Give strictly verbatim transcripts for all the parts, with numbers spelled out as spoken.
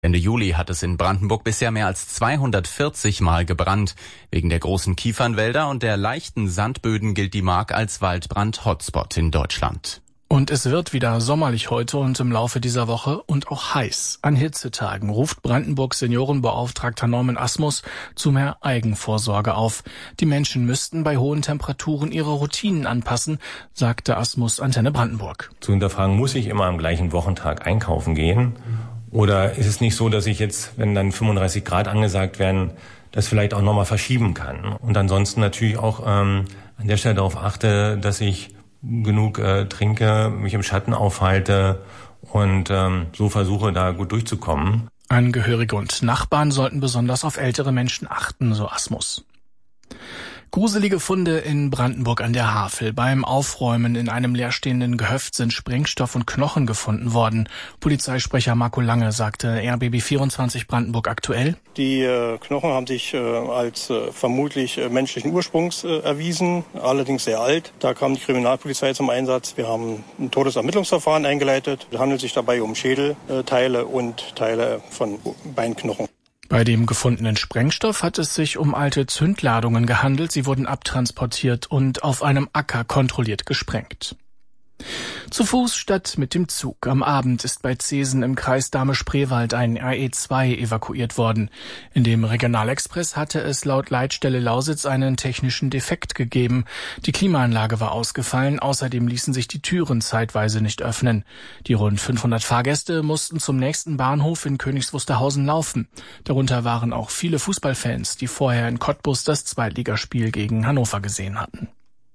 Ende Juli hat es in Brandenburg bisher mehr als zweihundertvierzig Mal gebrannt. Wegen der großen Kiefernwälder und der leichten Sandböden gilt die Mark als Waldbrand-Hotspot in Deutschland. Und es wird wieder sommerlich heute und im Laufe dieser Woche und auch heiß. An Hitzetagen ruft Brandenburgs Seniorenbeauftragter Norman Asmus zu mehr Eigenvorsorge auf. Die Menschen müssten bei hohen Temperaturen ihre Routinen anpassen, sagte Asmus Antenne Brandenburg. Zu hinterfragen, muss ich immer am gleichen Wochentag einkaufen gehen? Oder ist es nicht so, dass ich jetzt, wenn dann fünfunddreißig Grad angesagt werden, das vielleicht auch nochmal verschieben kann? Und ansonsten natürlich auch ähm, an der Stelle darauf achte, dass ich genug äh, trinke, mich im Schatten aufhalte und ähm, so versuche, da gut durchzukommen. Angehörige und Nachbarn sollten besonders auf ältere Menschen achten, so Asmus. Gruselige Funde in Brandenburg an der Havel. Beim Aufräumen in einem leerstehenden Gehöft sind Sprengstoff und Knochen gefunden worden. Polizeisprecher Marco Lange sagte R B B vierundzwanzig Brandenburg aktuell: Die äh, Knochen haben sich äh, als äh, vermutlich äh, menschlichen Ursprungs äh, erwiesen, allerdings sehr alt. Da kam die Kriminalpolizei zum Einsatz. Wir haben ein Todesermittlungsverfahren eingeleitet. Es handelt sich dabei um Schädelteile und Teile von Beinknochen. Bei dem gefundenen Sprengstoff hat es sich um alte Zündladungen gehandelt. Sie wurden abtransportiert und auf einem Acker kontrolliert gesprengt. Zu Fuß statt mit dem Zug. Am Abend ist bei Zesen im Kreis Dahme-Spreewald ein R E zwei evakuiert worden. In dem Regionalexpress hatte es laut Leitstelle Lausitz einen technischen Defekt gegeben. Die Klimaanlage war ausgefallen, außerdem ließen sich die Türen zeitweise nicht öffnen. Die rund fünfhundert Fahrgäste mussten zum nächsten Bahnhof in Königs Wusterhausen laufen. Darunter waren auch viele Fußballfans, die vorher in Cottbus das Zweitligaspiel gegen Hannover gesehen hatten.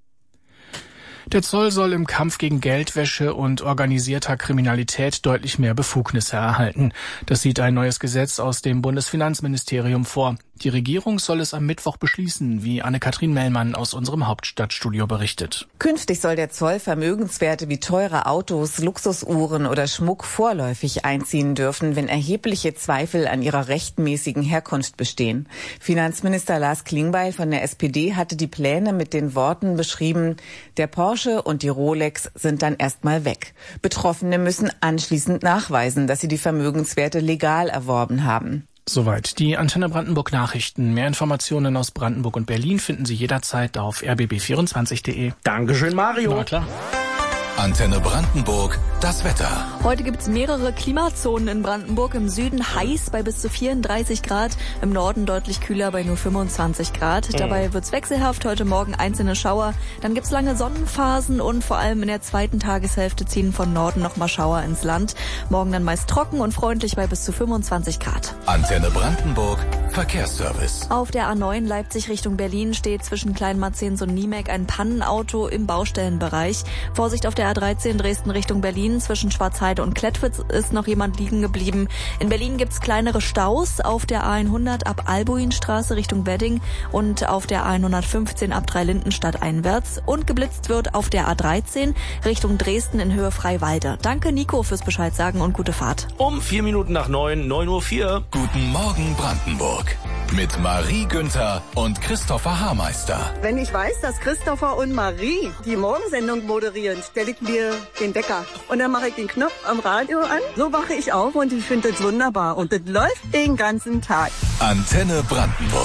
Der Zoll soll im Kampf gegen Geldwäsche und organisierter Kriminalität deutlich mehr Befugnisse erhalten. Das sieht ein neues Gesetz aus dem Bundesfinanzministerium vor. Die Regierung soll es am Mittwoch beschließen, wie Anne-Kathrin Mellmann aus unserem Hauptstadtstudio berichtet. Künftig soll der Zoll Vermögenswerte wie teure Autos, Luxusuhren oder Schmuck vorläufig einziehen dürfen, wenn erhebliche Zweifel an ihrer rechtmäßigen Herkunft bestehen. Finanzminister Lars Klingbeil von der S P D hatte die Pläne mit den Worten beschrieben: Der Porsche und die Rolex sind dann erstmal weg. Betroffene müssen anschließend nachweisen, dass sie die Vermögenswerte legal erworben haben. Soweit die Antenne Brandenburg Nachrichten. Mehr Informationen aus Brandenburg und Berlin finden Sie jederzeit auf r b b vierundzwanzig punkt de. Dankeschön, Mario. Na klar. Antenne Brandenburg, das Wetter. Heute gibt's mehrere Klimazonen in Brandenburg. Im Süden heiß bei bis zu vierunddreißig Grad, im Norden deutlich kühler bei nur fünfundzwanzig Grad. Mhm. Dabei wird's wechselhaft, heute Morgen einzelne Schauer. Dann gibt's lange Sonnenphasen und vor allem in der zweiten Tageshälfte ziehen von Norden nochmal Schauer ins Land. Morgen dann meist trocken und freundlich bei bis zu fünfundzwanzig Grad. Antenne Brandenburg, Verkehrsservice. Auf der A neun Leipzig Richtung Berlin steht zwischen Kleinmarzens und Niemek ein Pannenauto im Baustellenbereich. Vorsicht auf der A dreizehn Dresden Richtung Berlin. Zwischen Schwarzheide und Klettwitz ist noch jemand liegen geblieben. In Berlin gibt's kleinere Staus auf der A hundert ab Albuinstraße Richtung Wedding und auf der A hundertfünfzehn ab Dreilindenstadt einwärts. Und geblitzt wird auf der A dreizehn Richtung Dresden in Höhe Freiwalde. Danke Nico fürs Bescheid sagen und gute Fahrt. Um vier Minuten nach neun, neun Uhr vier. Guten Morgen Brandenburg. Mit Marie Günther und Christopher Haarmeister. Wenn ich weiß, dass Christopher und Marie die Morgensendung moderieren, stelle ich mir den Wecker. Und dann mache ich den Knopf am Radio an. So wache ich auf und ich finde das wunderbar. Und das läuft den ganzen Tag. Antenne Brandenburg.